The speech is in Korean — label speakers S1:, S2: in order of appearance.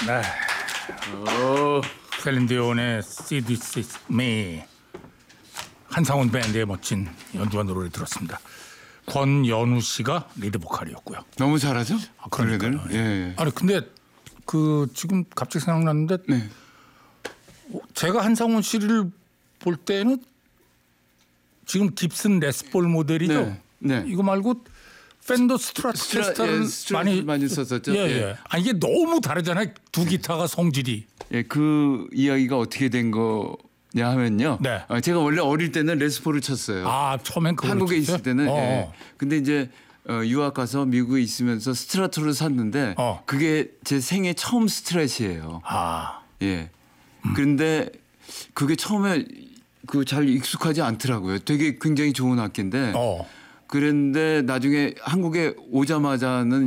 S1: 네. 셀린디온의 See This Is Me, 한상훈 밴드의 멋진 연주와 노래를 들었습니다. 권연우 씨가 리드 보컬이었고요.
S2: 너무 잘하죠?
S1: 그러니까요.
S2: 예.
S1: 아니 근데 그 지금 갑자기 생각났는데
S2: 네.
S1: 제가 한상훈 씨를 볼 때는 지금 깁슨 레스폴 모델이죠.
S2: 네. 네.
S1: 이거 말고 펜더 스트라토캐스터를
S2: 많이 썼었죠.
S1: 예. 아 이게 너무 다르잖아요. 두 기타가 성질이.
S2: 예, 그 이야기가 어떻게 된 거냐 하면요.
S1: 네.
S2: 제가 원래 어릴 때는 레스포를 쳤어요.
S1: 아 처음엔 그걸
S2: 한국에
S1: 쳤어요?
S2: 있을 때는. 예. 근데 이제 유학 가서 미국에 있으면서 스트라토를 샀는데 그게 제 생애 처음 스트랫이에요.
S1: 아.
S2: 예. 그런데 그게 처음에 그 잘 익숙하지 않더라고요. 되게 굉장히 좋은 악기인데. 그런데 나중에 한국에 오자마자는